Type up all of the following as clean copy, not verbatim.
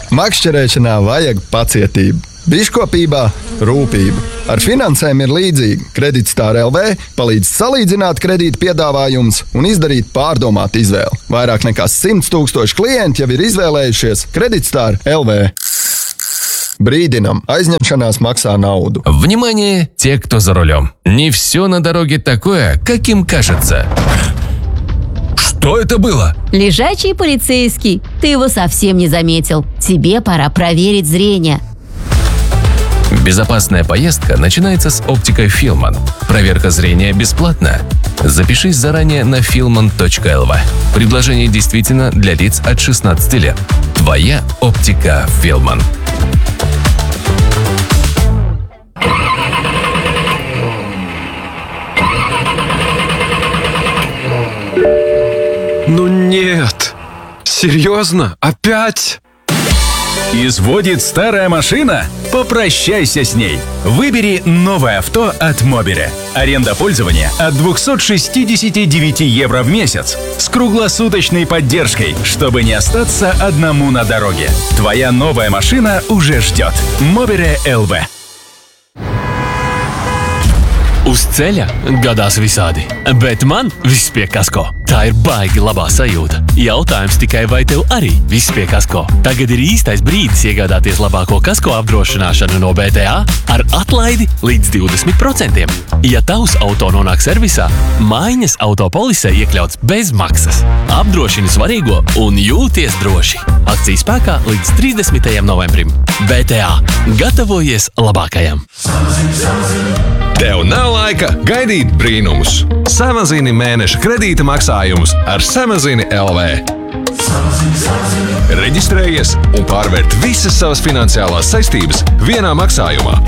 Makšķerēšanā vajag pacietību, biškopībā rūpību. Ar finansēm ir līdzīgi. Kreditstar LV palīdz salīdzināt kredīta piedāvājumus un izdarīt pārdomātu izvēli. Vairāk nekā 100 000 klienti jau ir izvēlējušies Kreditstar LV. Бридинам. Аизņemšanās maksā naudu. Внимание, те, кто за рулем. Не все на дороге такое, каким кажется. Что это было? Лежачий полицейский. Ты его совсем не заметил. Тебе пора проверить зрение. Безопасная поездка начинается с оптикой Филман. Проверка зрения бесплатна. Запишись заранее на filman.lv. Предложение действительно для лиц от 16 лет. Твоя оптика Филман. Ну нет! Серьезно? Опять? Изводит старая машина? Попрощайся с ней. Выбери новое авто от Мобере. Аренда пользования от 269 евро в месяц. С круглосуточной поддержкой, чтобы не остаться одному на дороге. Твоя новая машина уже ждет. Mobere LV. Uz ceļa gadās visādi, bet man viss pie kasko. Tā ir baigi labā sajūta. Jautājums tikai, vai tev arī viss pie kasko? Tagad ir īstais brīdis iegādāties labāko kasko apdrošināšanu no BTA ar atlaidi līdz 20%. Ja tavs auto nonāk servisā, maiņas autopolisē iekļauts bez maksas. Apdrošini svarīgo un jūties droši. Akcija spēkā līdz 30. novembrim. BTA. Gatavojies labākajam! Tev nav laika gaidīt brīnumus. Samazini mēneša kredīta maksājumus ar Samazini LV. Reģistrējies un pārvērt visas savas finansiālās saistības vienā maksājumā.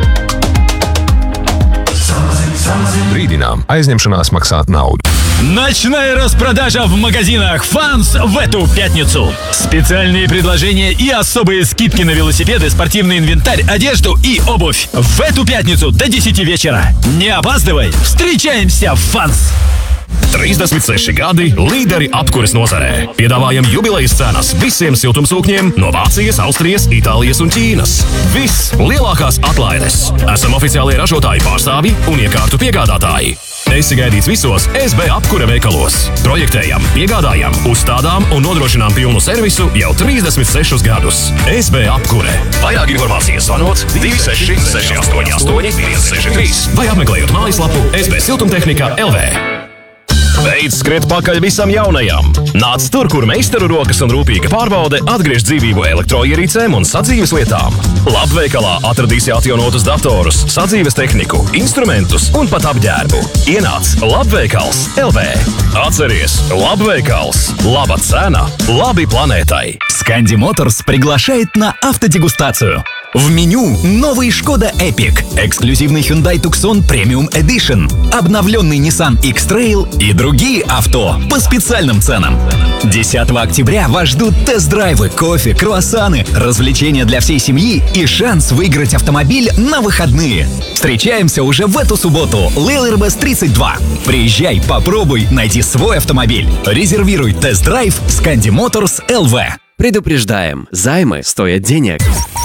Brīdinām, aizņemšanās maksāt naudu. Ночная распродажа в магазинах «Фанс» в эту пятницу. Специальные предложения и особые скидки на велосипеды, спортивный инвентарь, одежду и обувь. В эту пятницу до 10 вечера. Не опаздывай! Встречаемся в «Фанс». 36 gadi līderi apkures nozarē. Piedāvājam jubilejas cenas visiem siltumsūkņiem no Vācijas, Austrijas, Itālijas un Ķīnas. Viss lielākās atlaides. Esam oficiālie ražotāji pārstāvji un iekārtu piegādātāji. Esi gaidīts visos SB apkure veikalos. Projektējam, piegādājam, uzstādām un nodrošinām pilnu servisu jau 36 gadus. SB apkure. Vairāk informācijas zvanot 26 688 163 vai apmeklējot mājaslapu sbsiltumtehnika LV. Beidz skriet pakaļ visam jaunajam. Nāc tur, kur meistaru rokas un rūpīga pārbaude atgriež dzīvību elektroierīcēm un sadzīves lietām. Labveikalā atradīsi atjaunotus datorus, sadzīves tehniku, instrumentus un pat apģērbu. Ienāc Labveikals LV. Atceries, Labveikals. Laba cena, labi planētai. Scandi Motors приглашает на автодегустацию. В меню новый Шкода Epiq, эксклюзивный Hyundai Tucson Premium Edition, обновленный Nissan X-Trail и другие авто по специальным ценам. 10 октября вас ждут тест-драйвы, кофе, круассаны, развлечения для всей семьи и шанс выиграть автомобиль на выходные. Встречаемся уже в эту субботу. Лейлербес 32. Приезжай, попробуй, найди свой автомобиль. Резервируй тест-драйв Scandi Motors LV. Предупреждаем, займы стоят денег.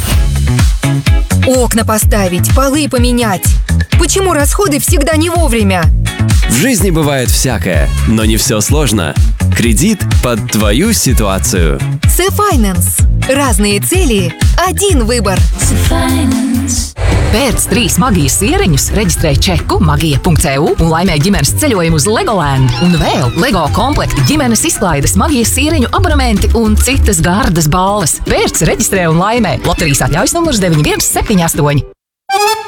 Окна поставить, полы поменять. Почему расходы всегда не вовремя? В жизни бывает всякое, но не все сложно. Кредит под твою ситуацию. C-Finance. Разные цели, один выбор. Pēc 3 magijas sieriņus reģistrē čeku magija.eu un laimē ģimenes ceļojumu uz Legoland. Un vēl Lego komplekti, ģimenes izklaides, magijas sieriņu abonementi un citas gardas balvas. Pēc reģistrē un laimē. Loterijas atļaujas numurs 9178.